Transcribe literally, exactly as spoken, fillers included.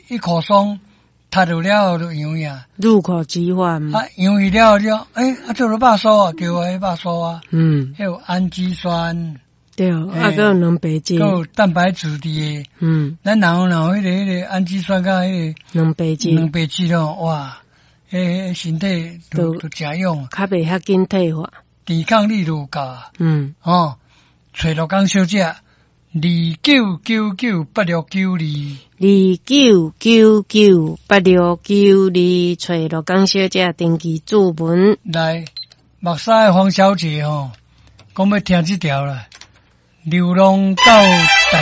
一口霜，踢到了后就痒呀。 入口即化嘛。 啊，痒去了了，诶、欸，啊，做了肉酥啊，叫我迄肉酥啊。 嗯。 还有氨基酸。 对，啊，还有蛋白质。还有蛋白质的。嗯。咱人有那迄个迄个氨基酸甲迄个。蛋白质。蛋白质咯，哇，迄身体都都真用。 较袂遐紧退化。 抵抗力都有够。嗯。哦，找罗岗小姐。二九九九八六九二， 二九九九八六九二，找罗岗小姐登记注文。 来，目屎的黄小姐吼，讲要听这条啦，流浪到。